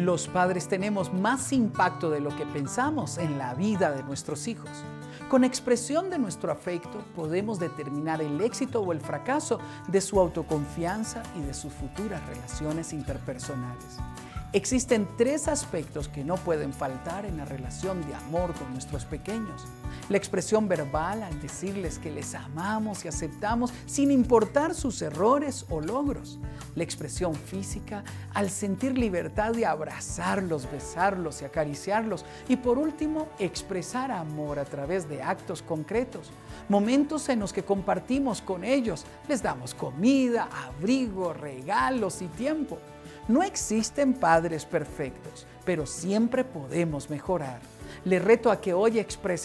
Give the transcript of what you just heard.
Los padres tenemos más impacto de lo que pensamos en la vida de nuestros hijos. Con expresión de nuestro afecto podemos determinar el éxito o el fracaso de su autoconfianza y de sus futuras relaciones interpersonales. Existen 3 aspectos que no pueden faltar en la relación de amor con nuestros pequeños. La expresión verbal al decirles que les amamos y aceptamos sin importar sus errores o logros. La expresión física al sentir libertad de abrazarlos, besarlos y acariciarlos. Y por último, expresar amor a través de actos concretos. Momentos en los que compartimos con ellos, les damos comida, abrigo, regalos y tiempo. No existen padres perfectos, pero siempre podemos mejorar. Les reto a que hoy expresen